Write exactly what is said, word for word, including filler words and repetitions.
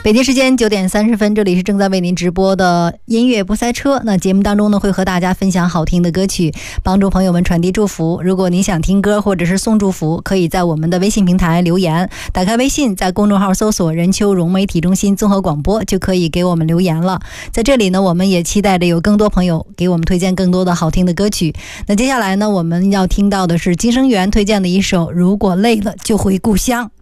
北京时间九点三十分，这里是正在为您直播的音乐不塞车。那节目当中呢，会和大家分享好听的歌曲，帮助朋友们传递祝福。如果您想听歌或者是送祝福，可以在我们的微信平台留言，打开微信，在公众号搜索任秋荣媒体中心综合广播，就可以给我们留言了。在这里呢，我们也期待着有更多朋友给我们推荐更多的好听的歌曲。那接下来呢，我们要听到的是金生源推荐的一首《如果累了就回故乡》。